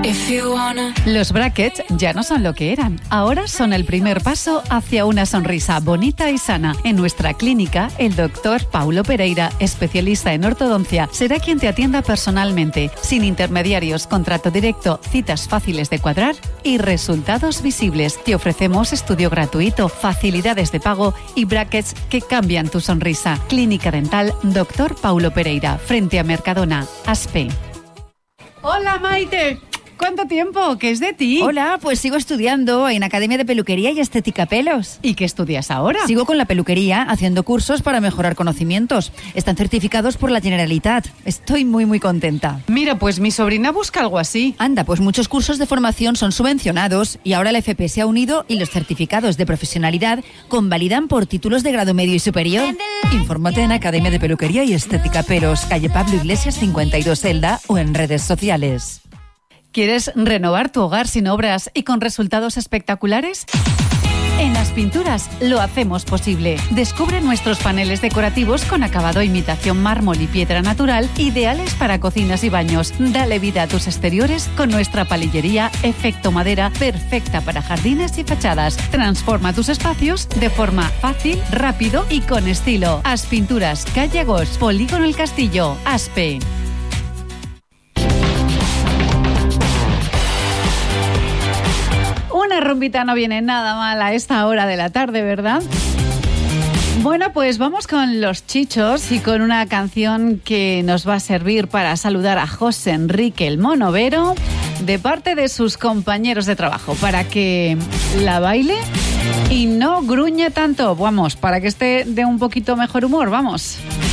Los brackets ya no son lo que eran. Ahora son el primer paso hacia una sonrisa bonita y sana. En nuestra clínica, el doctor Paulo Pereira, especialista en ortodoncia, será quien te atienda personalmente, sin intermediarios, contrato directo, citas fáciles de cuadrar y resultados visibles. Te ofrecemos estudio gratuito, facilidades de pago y brackets que cambian tu sonrisa. Clínica Dental Dr. Paulo Pereira, frente a Mercadona, Aspe. Hola, Maite. ¿Cuánto tiempo? ¿Qué es de ti? Hola, pues sigo estudiando en Academia de Peluquería y Estética Pelos. ¿Y qué estudias ahora? Sigo con la peluquería, haciendo cursos para mejorar conocimientos. Están certificados por la Generalitat. Estoy muy contenta. Mira, pues mi sobrina busca algo así. Anda, pues muchos cursos de formación son subvencionados y ahora la FP se ha unido y los certificados de profesionalidad convalidan por títulos de grado medio y superior. Infórmate en Academia de Peluquería y Estética Pelos, calle Pablo Iglesias 52 Elda o en redes sociales. ¿Quieres renovar tu hogar sin obras y con resultados espectaculares? En Las Pinturas lo hacemos posible. Descubre nuestros paneles decorativos con acabado imitación mármol y piedra natural, ideales para cocinas y baños. Dale vida a tus exteriores con nuestra palillería Efecto Madera, perfecta para jardines y fachadas. Transforma tus espacios de forma fácil, rápido y con estilo. As Pinturas, calle Agos, Polígono El Castillo, Aspe. Una rumbita no viene nada mal a esta hora de la tarde, ¿verdad? Bueno, pues vamos con Los Chichos y con una canción que nos va a servir para saludar a José Enrique el Monovero de parte de sus compañeros de trabajo, para que la baile y no gruñe tanto. Vamos, para que esté de un poquito mejor humor, vamos.